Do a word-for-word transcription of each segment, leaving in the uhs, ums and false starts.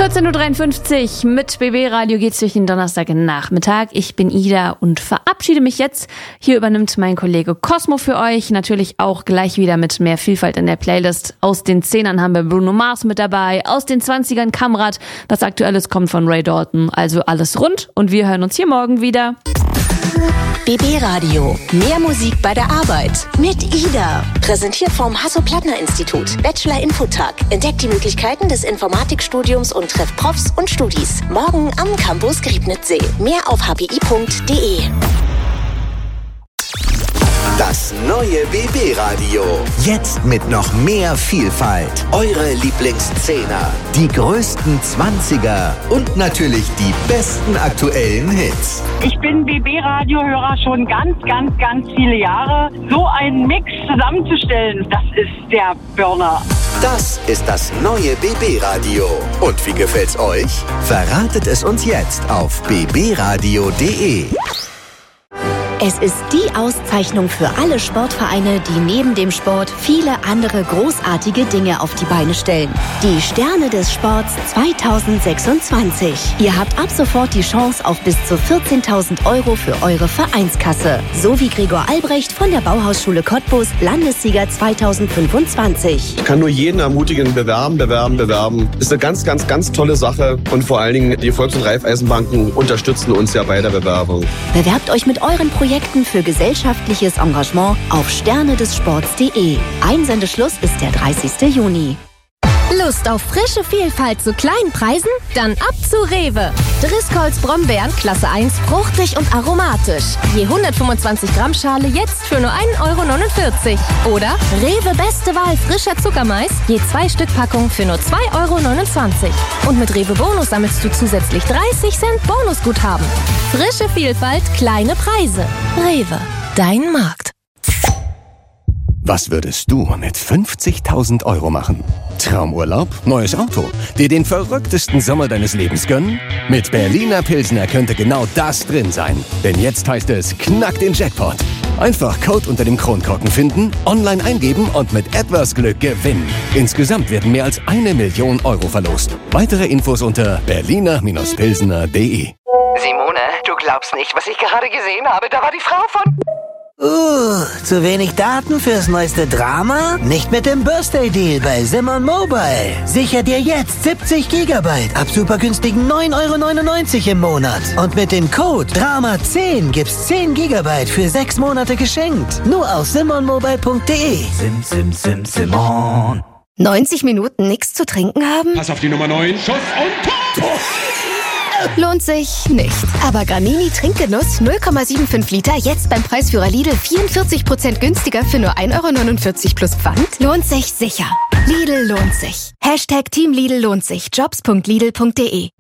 vierzehn Uhr dreiundfünfzig mit B B Radio geht's durch den Donnerstagnachmittag. Ich bin Ida und verabschiede mich jetzt. Hier übernimmt mein Kollege Cosmo für euch. Natürlich auch gleich wieder mit mehr Vielfalt in der Playlist. Aus den Zehnern haben wir Bruno Mars mit dabei. Aus den Zwanzigern Kamrat. Was Aktuelles kommt von Ray Dalton. Also alles rund. Und wir hören uns hier morgen wieder. B B Radio. Mehr Musik bei der Arbeit. Mit Ida. Präsentiert vom Hasso-Plattner-Institut. Bachelor-Infotag. Entdeckt die Möglichkeiten des Informatikstudiums und trefft Profs und Studis. Morgen am Campus Griebnitzsee. Mehr auf h p i punkt d e. Das neue B B Radio. Jetzt mit noch mehr Vielfalt. Eure Lieblingszehner, die größten Zwanziger und natürlich die besten aktuellen Hits. Ich bin B B-Radio-Hörer schon ganz, ganz, ganz viele Jahre. So einen Mix zusammenzustellen, das ist der Burner. Das ist das neue B B-Radio. Und wie gefällt's euch? Verratet es uns jetzt auf b b radio punkt d e. Es ist die Auszeichnung für alle Sportvereine, die neben dem Sport viele andere großartige Dinge auf die Beine stellen. Die Sterne des Sports zweitausendsechsundzwanzig. Ihr habt ab sofort die Chance auf bis zu vierzehntausend Euro für eure Vereinskasse. So wie Gregor Albrecht von der Bauhausschule Cottbus, Landessieger zweitausendfünfundzwanzig. Ich kann nur jeden ermutigen, bewerben, bewerben, bewerben. Das ist eine ganz, ganz, ganz tolle Sache. Und vor allen Dingen, die Volks- und Raiffeisenbanken unterstützen uns ja bei der Bewerbung. Bewerbt euch mit euren Projekten für gesellschaftliches Engagement auf sterne des sports punkt d e. Einsendeschluss ist der dreißigsten Juni. Lust auf frische Vielfalt zu kleinen Preisen? Dann ab zu Rewe. Driscolls Brombeeren Klasse eins, fruchtig und aromatisch. Je hundertfünfundzwanzig Gramm Schale jetzt für nur ein Euro neunundvierzig. Oder Rewe Beste Wahl frischer Zuckermais, je zwei Stück Packung für nur zwei Euro neunundzwanzig. Und mit Rewe Bonus sammelst du zusätzlich dreißig Cent Bonusguthaben. Frische Vielfalt, kleine Preise. Rewe, dein Markt. Was würdest du mit fünfzigtausend Euro machen? Traumurlaub? Neues Auto? Dir den verrücktesten Sommer deines Lebens gönnen? Mit Berliner Pilsner könnte genau das drin sein. Denn jetzt heißt es, knack den Jackpot. Einfach Code unter dem Kronkorken finden, online eingeben und mit etwas Glück gewinnen. Insgesamt werden mehr als eine Million Euro verlost. Weitere Infos unter berliner pilsner punkt d e. Simone, du glaubst nicht, was ich gerade gesehen habe. Da war die Frau von... Uh, zu wenig Daten fürs neueste Drama? Nicht mit dem Birthday Deal bei Simon Mobile. Sicher dir jetzt siebzig Gigabyte ab super günstigen neun Euro neunundneunzig im Monat. Und mit dem Code Drama zehn gibt's zehn Gigabyte für sechs Monate geschenkt. Nur auf simon mobile punkt d e. Sim, sim, sim, Simon. neunzig Minuten nichts zu trinken haben? Pass auf die Nummer neun. Schuss und Tor! Lohnt sich nicht. Aber Granini Trinkgenuss null Komma fünfundsiebzig Liter jetzt beim Preisführer Lidl vierundvierzig Prozent günstiger für nur ein Euro neunundvierzig plus Pfand. Lohnt sich sicher. Lidl lohnt sich. Hashtag Team Lidl lohnt sich. jobs punkt lidl punkt d e.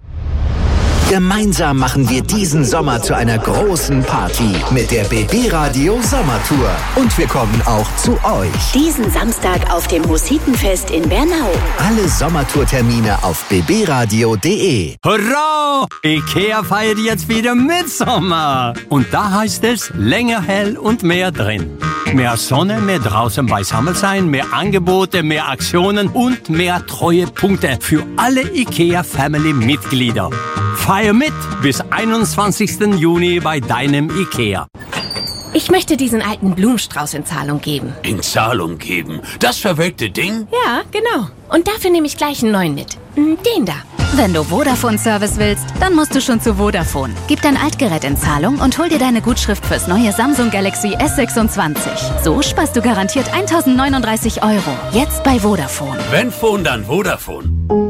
Gemeinsam machen wir diesen Sommer zu einer großen Party mit der B B-Radio Sommertour. Und wir kommen auch zu euch. Diesen Samstag auf dem Hussitenfest in Bernau. Alle Sommertourtermine auf b b radio punkt d e. Hurra! Ikea feiert jetzt wieder Mitsommer. Und da heißt es, länger hell und mehr drin. Mehr Sonne, mehr draußen beisammen sein, mehr Angebote, mehr Aktionen und mehr Treuepunkte für alle Ikea-Family-Mitglieder. Feier mit bis einundzwanzigsten Juni bei deinem Ikea. Ich möchte diesen alten Blumenstrauß in Zahlung geben. In Zahlung geben? Das verwelkte Ding? Ja, genau. Und dafür nehme ich gleich einen neuen mit. Den da. Wenn du Vodafone-Service willst, dann musst du schon zu Vodafone. Gib dein Altgerät in Zahlung und hol dir deine Gutschrift fürs neue Samsung Galaxy S sechsundzwanzig. So sparst du garantiert eintausendneununddreißig Euro. Jetzt bei Vodafone. Wenn Phone, dann Vodafone.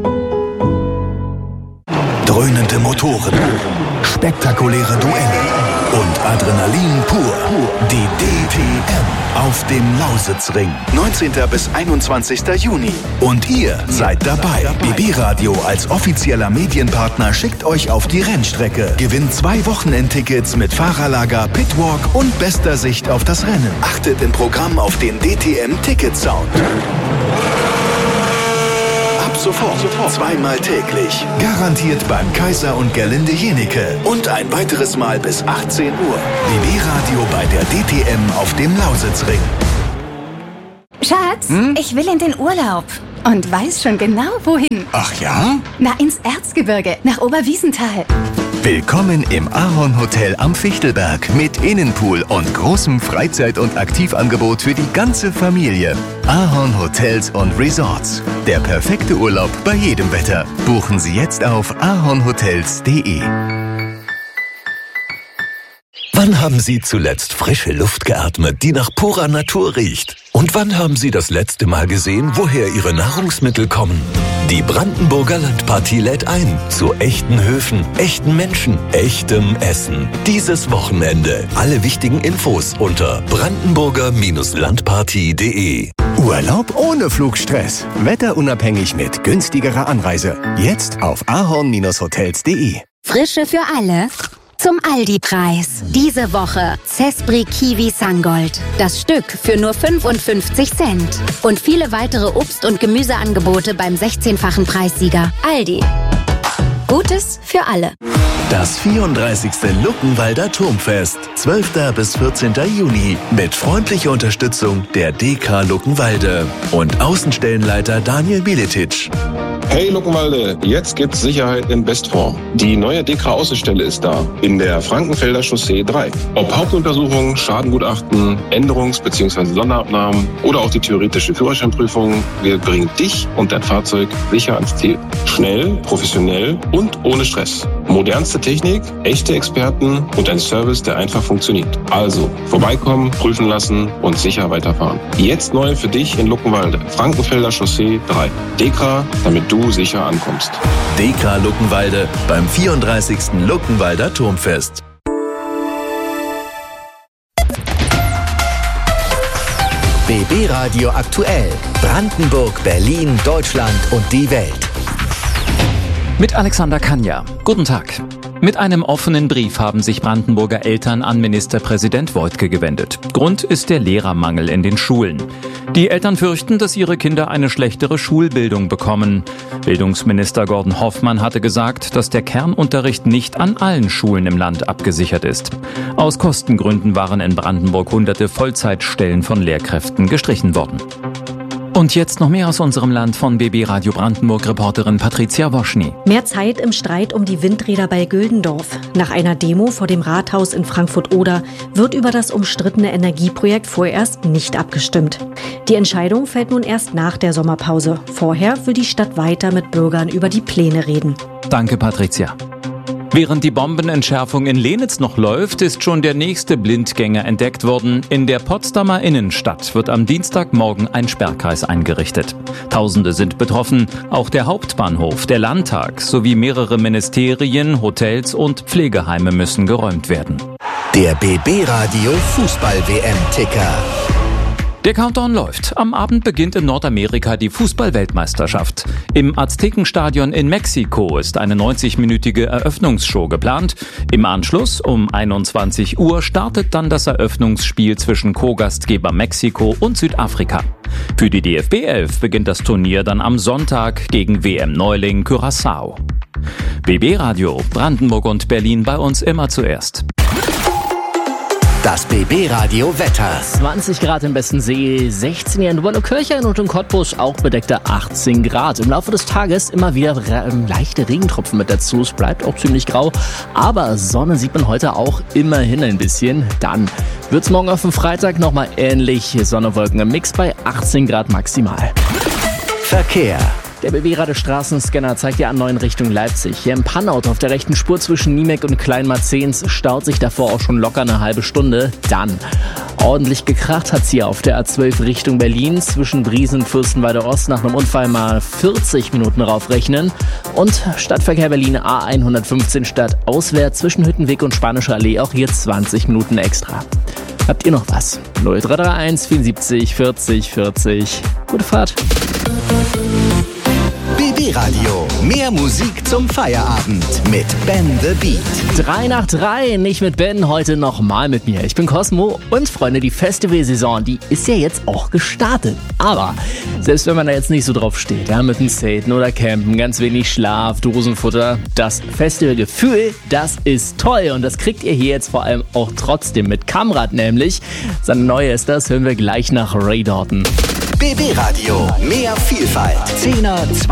Dröhnende Motoren, spektakuläre Duelle und Adrenalin pur. Die D T M auf dem Lausitzring. neunzehnten bis einundzwanzigsten Juni. Und ihr seid dabei. B B-Radio als offizieller Medienpartner schickt euch auf die Rennstrecke. Gewinnt zwei Wochenendtickets mit Fahrerlager, Pitwalk und bester Sicht auf das Rennen. Achtet im Programm auf den D T M-Ticket-Sound. Sofort. Zweimal täglich. Garantiert beim Kaiser und Gerlinde Jenecke. Und ein weiteres Mal bis achtzehn Uhr. B B-Radio bei der D T M auf dem Lausitzring. Schatz, hm? ich will in den Urlaub. Und weiß schon genau, wohin. Ach ja? Na, ins Erzgebirge, nach Oberwiesenthal. Willkommen im Ahorn Hotel am Fichtelberg mit Innenpool und großem Freizeit- und Aktivangebot für die ganze Familie. Ahorn Hotels und Resorts. Der perfekte Urlaub bei jedem Wetter. Buchen Sie jetzt auf ahornhotels punkt de. Wann haben Sie zuletzt frische Luft geatmet, die nach purer Natur riecht? Und wann haben Sie das letzte Mal gesehen, woher Ihre Nahrungsmittel kommen? Die Brandenburger Landpartie lädt ein zu echten Höfen, echten Menschen, echtem Essen. Dieses Wochenende. Alle wichtigen Infos unter brandenburger Landpartie punkt de. Urlaub ohne Flugstress. Wetterunabhängig mit günstigerer Anreise. Jetzt auf ahorn hotels punkt de. Frische für alle. Zum Aldi-Preis. Diese Woche Cespri Kiwi Sangold. Das Stück für nur fünfundfünfzig Cent. Und viele weitere Obst- und Gemüseangebote beim sechzehnfachen Preissieger. Aldi. Gutes für alle. Das vierunddreißigste Luckenwalder Turmfest. zwölfter bis vierzehnter Juni. Mit freundlicher Unterstützung der D K Luckenwalde und Außenstellenleiter Daniel Biletic. Hey Luckenwalde, jetzt gibt's Sicherheit in Bestform. Die neue D K-Außenstelle ist da, in der Frankenfelder Chaussee drei. Ob Hauptuntersuchung, Schadengutachten, Änderungs- bzw. Sonderabnahmen oder auch die theoretische Führerscheinprüfung, wir bringen dich und dein Fahrzeug sicher ans Ziel. Schnell, professionell und ohne Stress. Modernste Technik, echte Experten und ein Service, der einfach funktioniert. Also, vorbeikommen, prüfen lassen und sicher weiterfahren. Jetzt neu für dich in Luckenwalde, Frankenfelder Chaussee drei. D K, damit du sicher ankommst. D K Luckenwalde beim vierunddreißigsten Luckenwalder Turmfest. B B Radio aktuell. Brandenburg, Berlin, Deutschland und die Welt. Mit Alexander Kanja. Guten Tag. Mit einem offenen Brief haben sich Brandenburger Eltern an Ministerpräsident Woidke gewendet. Grund ist der Lehrermangel in den Schulen. Die Eltern fürchten, dass ihre Kinder eine schlechtere Schulbildung bekommen. Bildungsminister Gordon Hoffmann hatte gesagt, dass der Kernunterricht nicht an allen Schulen im Land abgesichert ist. Aus Kostengründen waren in Brandenburg hunderte Vollzeitstellen von Lehrkräften gestrichen worden. Und jetzt noch mehr aus unserem Land von B B Radio Brandenburg-Reporterin Patricia Woschny. Mehr Zeit im Streit um die Windräder bei Güldendorf. Nach einer Demo vor dem Rathaus in Frankfurt-Oder wird über das umstrittene Energieprojekt vorerst nicht abgestimmt. Die Entscheidung fällt nun erst nach der Sommerpause. Vorher will die Stadt weiter mit Bürgern über die Pläne reden. Danke, Patricia. Während die Bombenentschärfung in Lenitz noch läuft, ist schon der nächste Blindgänger entdeckt worden. In der Potsdamer Innenstadt wird am Dienstagmorgen ein Sperrkreis eingerichtet. Tausende sind betroffen, auch der Hauptbahnhof, der Landtag sowie mehrere Ministerien, Hotels und Pflegeheime müssen geräumt werden. Der B B Radio Fußball-W M-Ticker. Der Countdown läuft. Am Abend beginnt in Nordamerika die Fußball-Weltmeisterschaft. Im Aztekenstadion in Mexiko ist eine neunzig-minütige Eröffnungsshow geplant. Im Anschluss um einundzwanzig Uhr startet dann das Eröffnungsspiel zwischen Co-Gastgeber Mexiko und Südafrika. Für die D F B elf beginnt das Turnier dann am Sonntag gegen W M-Neuling Curaçao. B B Radio, Brandenburg und Berlin bei uns immer zuerst. Das B B Radio Wetter. zwanzig Grad im Bestensee, sechzehn hier in Wollenkirchen und in Cottbus auch bedeckte achtzehn Grad. Im Laufe des Tages immer wieder re- leichte Regentropfen mit dazu. Es bleibt auch ziemlich grau, aber Sonne sieht man heute auch immerhin ein bisschen. Dann wird's morgen auf dem Freitag nochmal ähnlich. Sonne, Wolken im Mix bei achtzehn Grad maximal. Verkehr. Der B B-Radio Straßenscanner zeigt dir an neuen Richtung Leipzig. Hier im Pannout auf der rechten Spur zwischen Niemek und Kleinmarzens staut sich davor auch schon locker eine halbe Stunde. Dann ordentlich gekracht hat's hier auf der A zwölf Richtung Berlin. Zwischen Briesen und Fürstenwalde Ost nach einem Unfall mal vierzig Minuten raufrechnen. Und Stadtverkehr Berlin A hundertfünfzehn Stadt auswärts zwischen Hüttenweg und Spanische Allee auch hier zwanzig Minuten extra. Habt ihr noch was? null drei drei eins vierundsiebzig vierzig vierzig. Gute Fahrt. B B Radio. Mehr Musik zum Feierabend mit Ben the Beat. drei nach drei, nicht mit Ben, heute nochmal mit mir. Ich bin Cosmo und Freunde, die Festivalsaison, die ist ja jetzt auch gestartet. Aber selbst wenn man da jetzt nicht so drauf steht, ja, mit dem Zelten oder Campen, ganz wenig Schlaf, Dosenfutter, das Festivalgefühl, das ist toll. Und das kriegt ihr hier jetzt vor allem auch trotzdem mit Kamrad nämlich. Seine neue ist das, hören wir gleich nach Ray Dalton. B B Radio. Mehr Vielfalt. Zehner,